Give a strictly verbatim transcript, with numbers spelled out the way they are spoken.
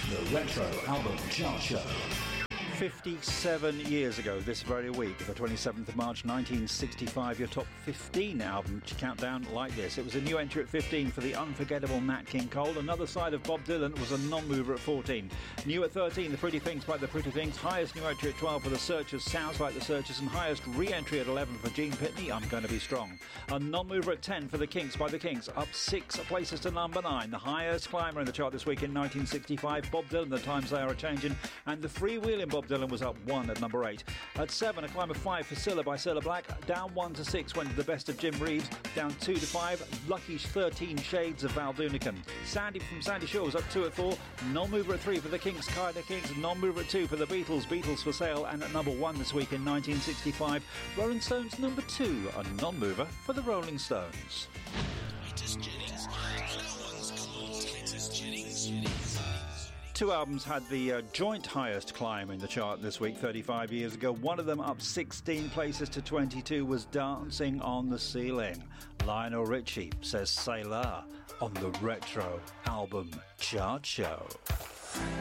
The Retro Album Chart Show. fifty-seven years ago this very week, the twenty-seventh of March nineteen sixty-five, your top fifteen album countdown like this. It was a new entry at fifteen for the unforgettable Nat King Cole. Another Side of Bob Dylan was a non-mover at fourteen. New at thirteen, The Pretty Things by The Pretty Things. Highest new entry at twelve for The Searchers, Sounds Like The Searchers. And highest re-entry at eleven for Gene Pitney, I'm Gonna Be Strong. A non-mover at ten for The Kinks by The Kinks, up six places to number nine. The highest climber in the chart this week in nineteen sixty-five, Bob Dylan, The Times They Are A-Changin'. And the freewheeling Bob Dylan was up one at number eight. At seven, a climb of five for Cilla by Cilla Black. Down one to six went The Best of Jim Reeves. Down two to five, Lucky's thirteen Shades of Val Doonican. Sandy from Sandy Shore was up two at four. Non-mover at three for The Kinks, Kinda Kinks. Non-mover at two for The Beatles, Beatles for Sale. And at number one this week in nineteen sixty-five, Rolling Stones number two, a non-mover for the Rolling Stones. Titus Jennings. No one's called Titus Jennings. Two albums had the uh, joint highest climb in the chart this week, thirty-five years ago. One of them up sixteen places to twenty-two was Dancing on the Ceiling. Lionel Richie says Sailor on the Retro Album Chart Show.